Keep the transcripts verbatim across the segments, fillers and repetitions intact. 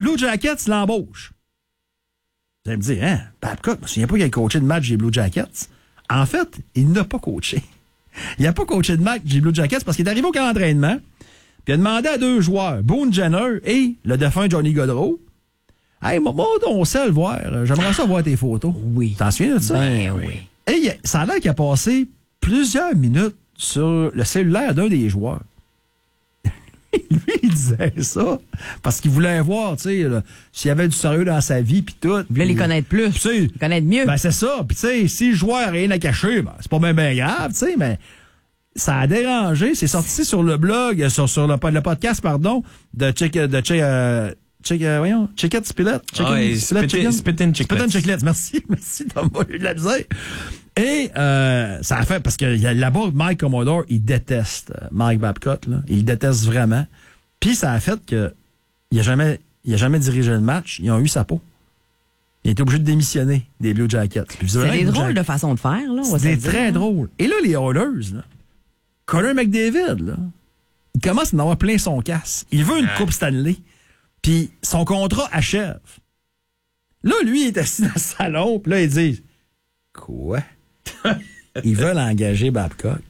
Blue Jackets l'embauchent. Vous allez me dire, hein, Babcock, je me souviens pas qu'il a coaché de match des Blue Jackets. En fait, il n'a pas coaché. Il n'a pas coaché de match des Blue Jackets parce qu'il est arrivé au camp d'entraînement, puis il a demandé à deux joueurs, Boone Jenner et le défunt Johnny Gaudreau, « Hey, moi, on sait le voir. J'aimerais ça voir tes photos. » Oui. T'en souviens de ça? Ben oui. Et il, ça a l'air qu'il a passé plusieurs minutes sur le cellulaire d'un des joueurs. Lui, il disait ça parce qu'il voulait voir, tu sais, s'il y avait du sérieux dans sa vie, puis tout. Il voulait les connaître plus, tu sais, les connaître mieux. Ben, c'est ça. Puis, tu sais, si le joueur n'a rien à cacher, ben, c'est pas bien ben grave, tu sais, mais ça a dérangé. C'est sorti sur le blog, sur, sur le, le podcast, pardon, de Check, de Check, euh, Check, euh, voyons, Check-It Spillet. Ah ouais, Spit-in' Chicklets. Spit-in' Chicklets. Merci, merci, Thomas, j'ai eu de la misère. Et euh, ça a fait, parce que là-bas, Mike Commodore, il déteste euh, Mike Babcock, là. Il le déteste vraiment. Puis ça a fait que il a jamais, il a jamais dirigé le match. Ils ont eu sa peau. Il a été obligé de démissionner des Blue Jackets. C'est des drôles de façon de faire, là. C'est très drôle. Et là, les Oilers, là, Connor McDavid, là, il commence à en avoir plein son casse. Il veut une ouais. Coupe Stanley. Puis son contrat achève. Là, lui, il est assis dans le salon, puis là, il dit quoi? Ils veulent engager Babcock.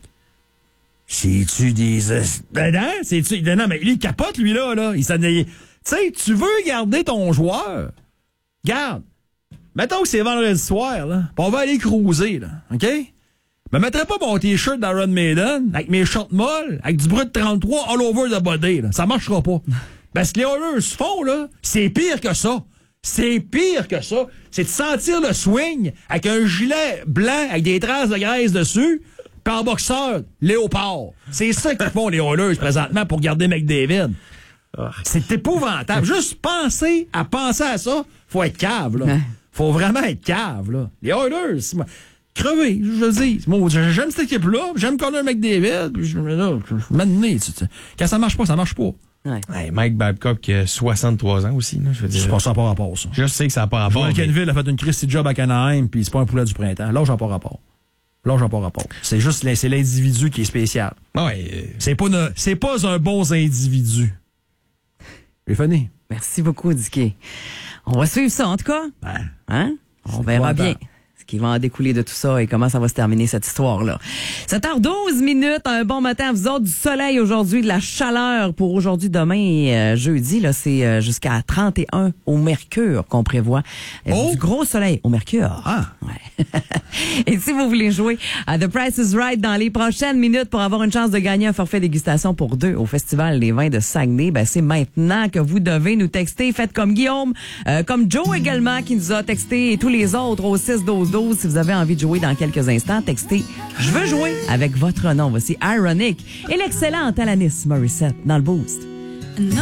C'est-tu des... Ben non, c'est-tu... Non, mais il capote, lui, là. là. Il s'en est... Tu sais, tu veux garder ton joueur. Garde. Mettons que c'est vendredi soir, là. Pis on va aller cruiser, là. OK? Me mettrais pas mon T-shirt d'Iron Maiden avec mes shorts molles, avec du bruit de trente-trois all over the body, là. Ça marchera pas. Parce que les Oilers font, là, c'est pire que ça. C'est pire que ça. C'est de sentir le swing avec un gilet blanc avec des traces de graisse dessus, puis en boxeur, léopard. C'est ça qu'ils font, les Oilers, présentement, pour garder McDavid. C'est épouvantable. Juste penser à penser à ça, faut être cave, là. Faut vraiment être cave, là. Les Oilers, c'est... crevé, je le dis. Moi, j'aime cette équipe-là, j'aime Connor McDavid, puis je, là, je m'admets, quand ça marche pas, ça marche pas. Ouais. Hey, Mike Babcock, soixante-trois ans aussi. Là, je veux dire. Je pense que ça n'a pas rapport, ça. Je sais que ça n'a pas rapport. Joel mais... Kenville a fait une Christy job à Anaheim, puis c'est pas un poulet du printemps. Là, j'ai pas rapport. Là, j'ai pas rapport. C'est juste c'est l'individu qui est spécial. Ouais, euh... C'est pas ne, c'est pas un bon individu. J'ai fini. Merci beaucoup, Dicky. On va suivre ça, en tout cas. Ben, hein? On verra bien qui va en découler de tout ça et comment ça va se terminer cette histoire-là. sept heures douze minutes, un bon matin à vous autres, du soleil aujourd'hui, de la chaleur pour aujourd'hui, demain et euh, jeudi. Là, c'est euh, jusqu'à trente et un au Mercure qu'on prévoit. Euh, oh! Du gros soleil au Mercure. Ah! Ouais. Et si vous voulez jouer à The Price is Right dans les prochaines minutes pour avoir une chance de gagner un forfait dégustation pour deux au Festival des vins de Saguenay, ben c'est maintenant que vous devez nous texter. Faites comme Guillaume, euh, comme Joe également qui nous a texté et tous les autres au six douze douze. Si vous avez envie de jouer dans quelques instants, textez « Je veux jouer » avec votre nom. Voici Ironic et l'excellent Alanis Morissette dans le Boost.